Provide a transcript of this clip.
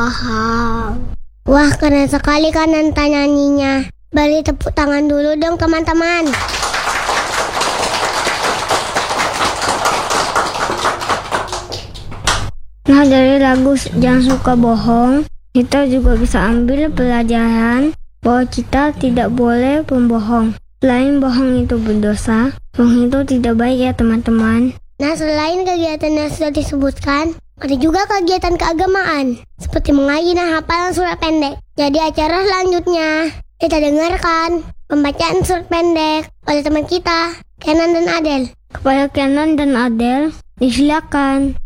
paham. Wah, keren sekali Kananta nyanyinya. Beri tepuk tangan dulu dong teman-teman. Nah, dari lagu Jangan Suka Bohong, kita juga bisa ambil pelajaran bahwa kita tidak boleh membohong. Selain bohong itu berdosa, bohong itu tidak baik ya teman-teman. Nah, selain kegiatan yang sudah disebutkan, ada juga kegiatan keagamaan, seperti mengaji dan hafalan surat pendek. Jadi acara selanjutnya, kita dengarkan pembacaan surat pendek oleh teman kita, Kenan dan Adel. Kepada Kenan dan Adel, disilakan.